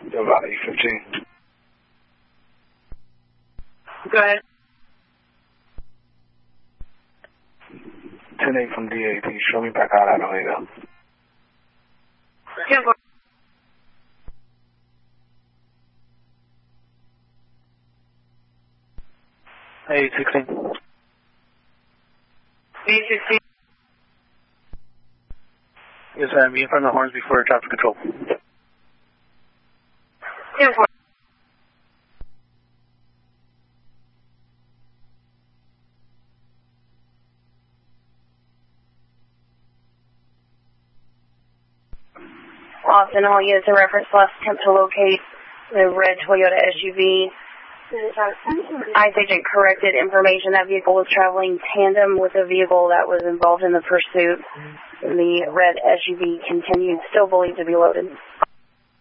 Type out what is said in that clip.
About 8:15. Go ahead. 10-8 from DAP. Show me back out of Idaho. 10-4. Hey, 16. 8-16. Yes, I'm in front of the horns before traffic control. 10-4. Austin, I'll use a reference last attempt to locate the red Toyota SUV. ICE agent corrected information that vehicle was traveling tandem with a vehicle that was involved in the pursuit. The red SUV continued, still believed to be loaded.